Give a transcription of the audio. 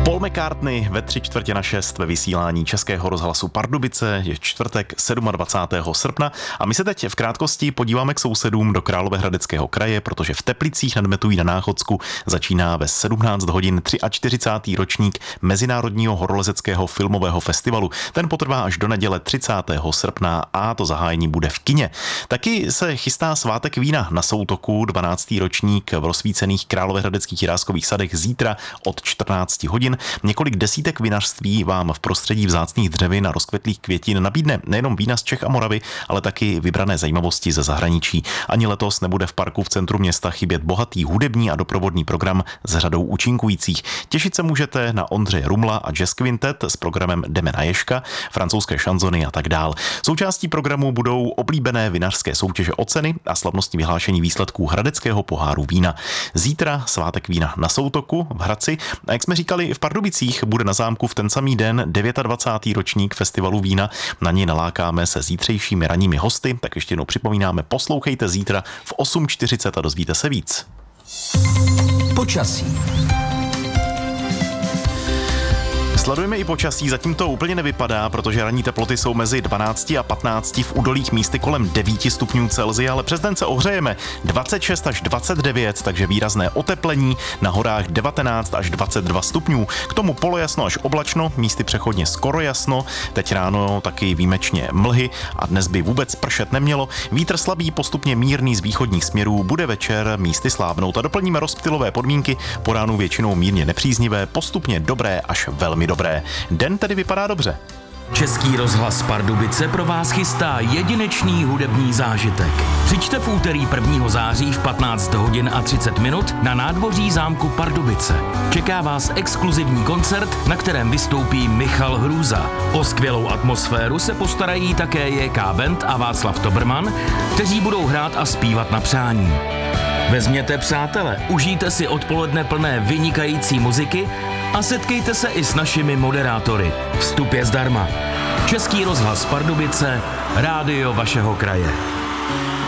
Paul McCartney ve 5:45 ve vysílání Českého rozhlasu Pardubice. Je čtvrtek 27. srpna a my se teď v krátkosti podíváme k sousedům do Královéhradeckého kraje, protože v Teplicích nad Metují na Náchodsku začíná ve 17 hodin 43. ročník Mezinárodního horolezeckého filmového festivalu. Ten potrvá až do neděle 30. srpna a to zahájení bude v kině. Taky se chystá svátek vína na Soutoku, 12. ročník v rozsvícených Královéhradeckých Jiráskových sadech zítra od 14 hodin. Několik desítek vinařství vám v prostředí vzácných dřevin a rozkvetlých květin nabídne nejenom vína z Čech a Moravy, ale taky vybrané zajímavosti ze zahraničí. Ani letos nebude v parku v centru města chybět bohatý hudební a doprovodný program s řadou účinkujících. Těšit se můžete na Ondřeje Rumla a Jazz Quintet s programem Jdeme na Ježka, francouzské šanzony a tak dál. Součástí programu budou oblíbené vinařské soutěže o ceny a slavnostní vyhlášení výsledků Hradeckého poháru vína. Zítra svátek vína na Soutoku v Hradci a jak jsme říkali, v Pardubicích bude na zámku v ten samý den 29. ročník festivalu vína. Na něj nalákáme se zítřejšími ranními hosty, tak ještě jednou připomínáme, poslouchejte zítra v 8:40 a dozvíte se víc. Počasí. Sledujeme i počasí, zatím to úplně nevypadá, protože ranní teploty jsou mezi 12 a 15, v údolích místy kolem 9 stupňů Celsia, ale přes den se ohřejeme 26 až 29, takže výrazné oteplení, na horách 19 až 22 stupňů. K tomu polojasno až oblačno, místy přechodně skoro jasno, teď ráno taky výjimečně mlhy a dnes by vůbec pršet nemělo. Vítr slabý, postupně mírný z východních směrů, bude večer místy slábnout a doplníme rozptylové podmínky, po ránu většinou mírně nepříznivé, postupně dobré až velmi dobré. Den tedy vypadá dobře. Český rozhlas Pardubice pro vás chystá jedinečný hudební zážitek. Přijďte v úterý 1. září v 15 hodin a 30 minut na nádvoří zámku Pardubice. Čeká vás exkluzivní koncert, na kterém vystoupí Michal Hrůza. O skvělou atmosféru se postarají také JK Band a Václav Toberman, kteří budou hrát a zpívat na přání. Vezměte přátele, užijte si odpoledne plné vynikající muziky a setkejte se i s našimi moderátory. Vstup je zdarma. Český rozhlas Pardubice, rádio vašeho kraje.